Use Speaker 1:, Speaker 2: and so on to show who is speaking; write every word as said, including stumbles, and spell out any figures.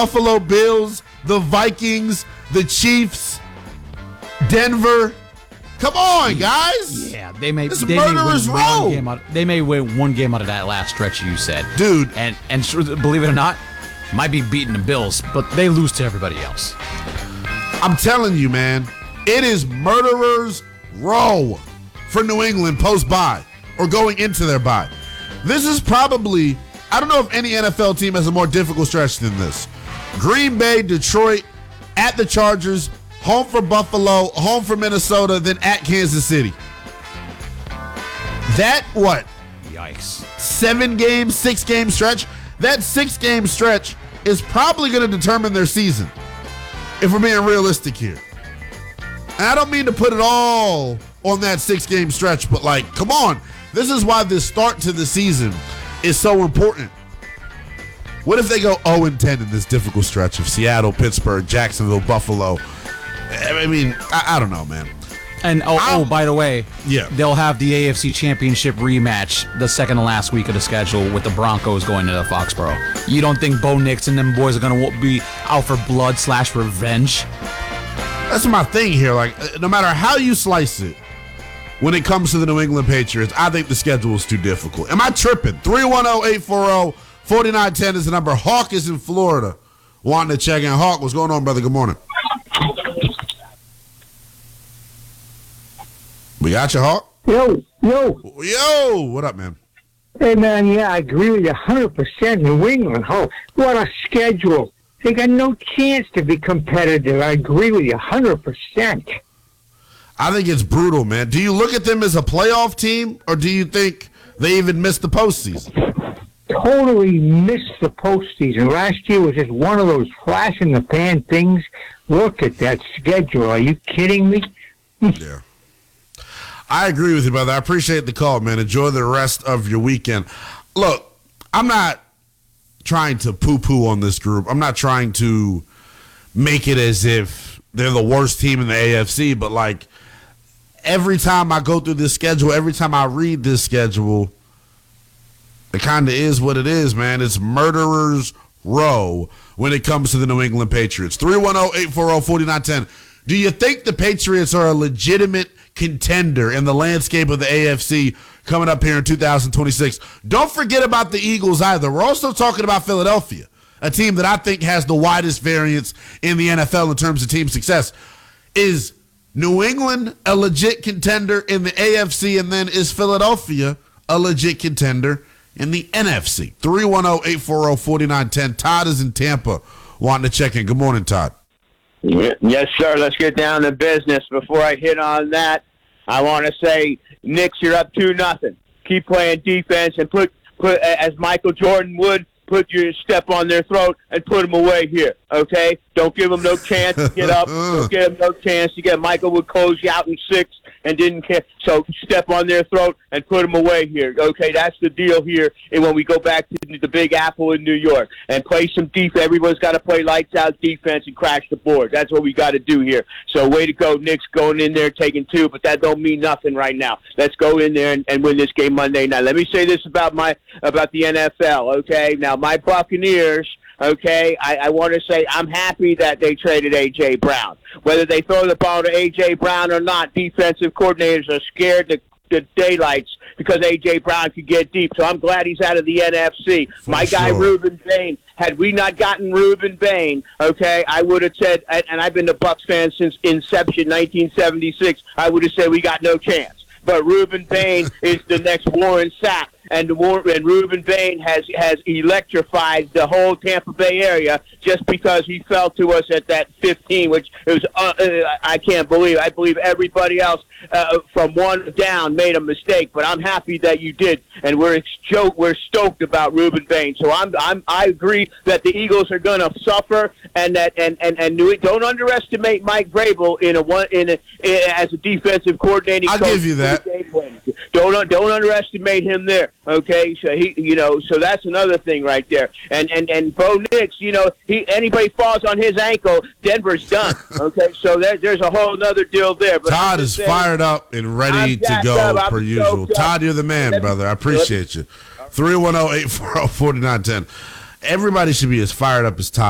Speaker 1: Buffalo Bills, the Vikings, the Chiefs, Denver. Come on, guys.
Speaker 2: Yeah, they may.
Speaker 1: It's
Speaker 2: they may
Speaker 1: murderer's
Speaker 2: win
Speaker 1: row.
Speaker 2: one game out. They may win one game out of that last stretch you said,
Speaker 1: dude.
Speaker 2: And and believe it or not, might be beating the Bills, but they lose to everybody else.
Speaker 1: I'm telling you, man, it is murderer's row for New England post-bye or going into their bye. This is probably, I don't know if any N F L team has a more difficult stretch than this. Green Bay, Detroit, at the Chargers, home for Buffalo, home for Minnesota, then at Kansas City. That, what?
Speaker 2: Yikes.
Speaker 1: Seven-game, six-game stretch? That six-game stretch is probably going to determine their season, if we're being realistic here. And I don't mean to put it all on that six-game stretch, but, like, come on. This is why this start to the season is so important. What if they go oh and ten in this difficult stretch of Seattle, Pittsburgh, Jacksonville, Buffalo? I mean, I, I don't know, man.
Speaker 2: And, oh, oh, by the way,
Speaker 1: yeah.
Speaker 2: they'll have the A F C Championship rematch the second to last week of the schedule with the Broncos going to the Foxborough. You don't think Bo Nix and them boys are going to be out for blood slash revenge?
Speaker 1: That's my thing here. Like, no matter how you slice it, when it comes to the New England Patriots, I think the schedule is too difficult. Am I tripping? three one zero, eight four zero, four nine one zero is the number. Hawk is in Florida wanting to check in. Hawk, what's going on, brother? Good morning. We got you, Hawk?
Speaker 3: Yo, yo.
Speaker 1: Yo, what up, man?
Speaker 3: Hey, man, yeah, I agree with you one hundred percent. New England, oh, what a schedule. They got no chance to be competitive. I agree with you one hundred percent.
Speaker 1: I think it's brutal, man. Do you look at them as a playoff team, or do you think they even missed the postseason?
Speaker 3: Totally missed the postseason. Last year was just one of those flash-in-the-pan things. Look at that schedule. Are you kidding me?
Speaker 1: Yeah. I agree with you, brother. I appreciate the call, man. Enjoy the rest of your weekend. Look, I'm not trying to poo-poo on this group. I'm not trying to make it as if they're the worst team in the A F C, but, like, every time I go through this schedule, every time I read this schedule, it kind of is what it is, man. It's murderer's row when it comes to the New England Patriots. three one zero, eight four zero, four nine one zero. Do you think the Patriots are a legitimate contender in the landscape of the A F C coming up here in two thousand twenty-six? Don't forget about the Eagles either. We're also talking about Philadelphia, a team that I think has the widest variance in the N F L in terms of team success. Is New England a legit contender in the A F C, and then is Philadelphia a legit contender in the N F C? three one zero, eight four zero, four nine one zero. Todd is in Tampa wanting to check in. Good morning, Todd.
Speaker 4: Yes, sir. Let's get down to business. Before I hit on that, I want to say, Knicks, you're up two nothing. Keep playing defense and put put as Michael Jordan would, put your step on their throat and put them away here. Okay, don't give them no chance to get up. Don't give them no chance to get. Michael would close you out in six and didn't care. So step on their throat and put them away here. Okay, that's the deal here. And when we go back to the Big Apple in New York and play some defense, everyone's got to play lights out defense and crash the board. That's what we got to do here. So way to go, Knicks, going in there taking two, but that don't mean nothing right now. Let's go in there and, and win this game Monday night. Let me say this about my about the N F L. Okay, now my Buccaneers. Okay, I, I want to say I'm happy that they traded A J. Brown. Whether they throw the ball to A J. Brown or not, defensive coordinators are scared to the daylights because A J. Brown could get deep. So I'm glad he's out of the N F C.
Speaker 1: For
Speaker 4: My guy,
Speaker 1: sure.
Speaker 4: Reuben Bain, had we not gotten Reuben Bain, okay, I would have said, and I've been a Bucs fan since inception, nineteen seventy-six, I would have said we got no chance. But Reuben Bain is the next Warren Sapp. And, and Reuben Bain has, has electrified the whole Tampa Bay area just because he fell to us at that fifteen, which it was uh, uh, I can't believe. I believe everybody else uh, from one down made a mistake, but I'm happy that you did, and we're stoked. We're stoked about Reuben Bain. So I'm I'm I agree that the Eagles are going to suffer, and that and and and New, don't underestimate Mike Vrabel in a one in, a, in a, as a defensive coordinating
Speaker 1: I'll
Speaker 4: coach.
Speaker 1: give you that.
Speaker 4: Don't don't underestimate him there. Okay, so he, you know, so that's another thing right there. And and and Bo Nix, you know, he anybody falls on his ankle, Denver's done. Okay, so there, there's a whole other deal there. But
Speaker 1: Todd is saying, fired up and ready
Speaker 4: I'm
Speaker 1: to go
Speaker 4: up,
Speaker 1: per
Speaker 4: I'm
Speaker 1: usual. Todd,
Speaker 4: up.
Speaker 1: you're the man, brother. I appreciate you. three one zero, eight four zero, four nine one zero. Everybody should be as fired up as Todd.